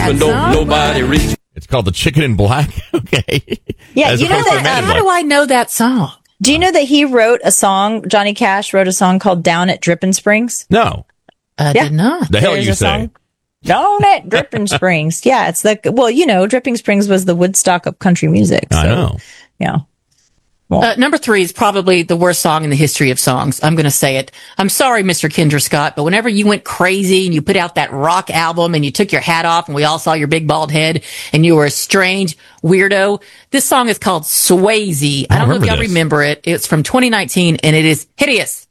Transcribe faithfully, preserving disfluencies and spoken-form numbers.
that even though song? nobody reached. It's called The Chicken in Black. Okay. Yeah, As you know opposed to that, Men in um, How Black. do I know that song? Do you know that he wrote a song, Johnny Cash wrote a song called Down at Drippin' Springs? No. I Yeah. did not. The hell There's you a say? song. Down at Drippin' Springs. Yeah, it's the, well, you know, Dripping Springs was the Woodstock of country music. So, I know. Yeah. Uh, number three is probably the worst song in the history of songs. I'm going to say it. I'm sorry, Mister Kendra Scott, but whenever you went crazy and you put out that rock album and you took your hat off and we all saw your big bald head and you were a strange weirdo, this song is called Swayze. I don't know if remember y'all this. remember it. It's from twenty nineteen and it is hideous.